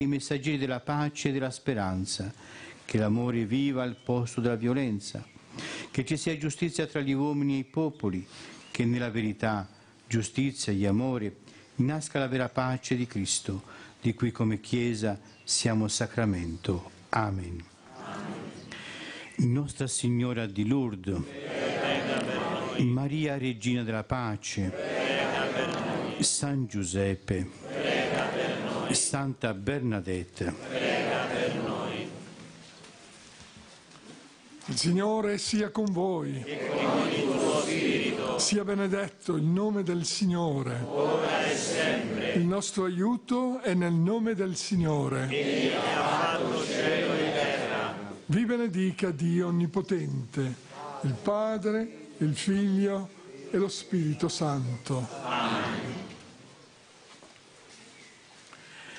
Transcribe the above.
i messaggeri della pace e della speranza, che l'amore viva al posto della violenza, che ci sia giustizia tra gli uomini e i popoli, che nella verità, giustizia e amore nasca la vera pace di Cristo, di cui come Chiesa siamo sacramento. Amen. Nostra Signora di Lourdes, Maria Regina della Pace, San Giuseppe, Santa Bernadette. Prega per noi. Il Signore sia con voi. E con il tuo spirito. Sia benedetto il nome del Signore. Ora e sempre. Il nostro aiuto è nel nome del Signore. Egli ha fatto cielo e terra. Vi benedica Dio Onnipotente, il Padre, il Figlio e lo Spirito Santo. Amen.